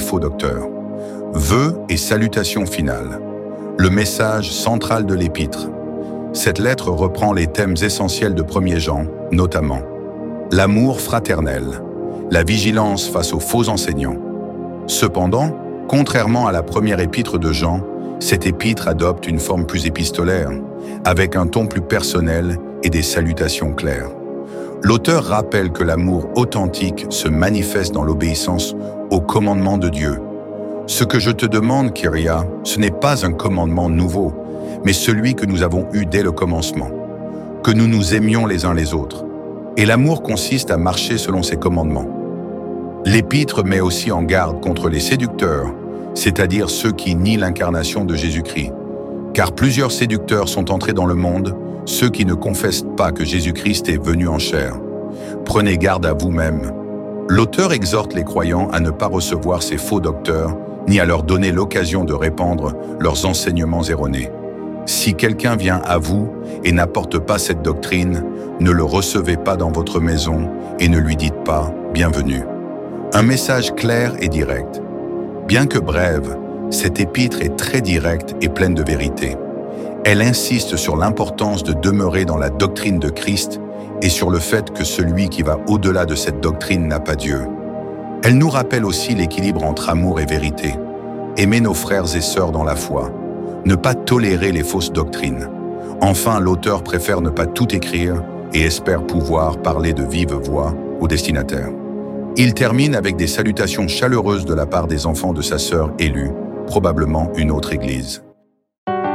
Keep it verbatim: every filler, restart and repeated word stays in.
faux docteurs. Vœux et salutations finales. Le message central de l'épître. Cette lettre reprend les thèmes essentiels de premier Jean, notamment l'amour fraternel, la vigilance face aux faux enseignants. Cependant, contrairement à la première épître de Jean, cette épître adopte une forme plus épistolaire, avec un ton plus personnel et des salutations claires. L'auteur rappelle que l'amour authentique se manifeste dans l'obéissance aux commandements de Dieu. Ce que je te demande, Kyria, ce n'est pas un commandement nouveau, mais celui que nous avons eu dès le commencement, que nous nous aimions les uns les autres. Et l'amour consiste à marcher selon ses commandements. L'épître met aussi en garde contre les séducteurs, c'est-à-dire ceux qui nient l'incarnation de Jésus-Christ. Car plusieurs séducteurs sont entrés dans le monde, ceux qui ne confessent pas que Jésus-Christ est venu en chair. Prenez garde à vous-même. L'auteur exhorte les croyants à ne pas recevoir ces faux docteurs, ni à leur donner l'occasion de répandre leurs enseignements erronés. Si quelqu'un vient à vous et n'apporte pas cette doctrine, ne le recevez pas dans votre maison et ne lui dites pas « bienvenue ». Un message clair et direct. Bien que brève, cette épître est très directe et pleine de vérité. Elle insiste sur l'importance de demeurer dans la doctrine de Christ et sur le fait que celui qui va au-delà de cette doctrine n'a pas Dieu. Elle nous rappelle aussi l'équilibre entre amour et vérité. Aimer nos frères et sœurs dans la foi. Ne pas tolérer les fausses doctrines. Enfin, l'auteur préfère ne pas tout écrire et espère pouvoir parler de vive voix au destinataire. Il termine avec des salutations chaleureuses de la part des enfants de sa sœur élue, probablement une autre église.